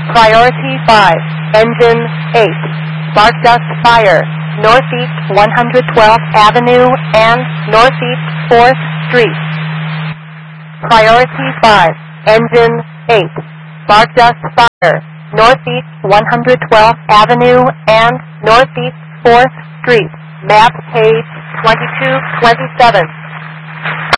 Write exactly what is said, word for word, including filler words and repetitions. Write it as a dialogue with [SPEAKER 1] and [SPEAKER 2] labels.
[SPEAKER 1] Priority five, Engine eight, Spark Dust Fire, Northeast one hundred twelfth Avenue and Northeast fourth Street. Priority five, Engine eight, Spark Dust Fire, Northeast one hundred twelfth Avenue and Northeast fourth Street. Map page twenty-two twenty-seven.